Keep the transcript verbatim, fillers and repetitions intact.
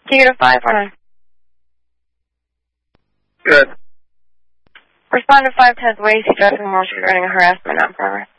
Can you go to five four nine? Good. Respond to five ten ways he dressing while she's running a harassment on progress.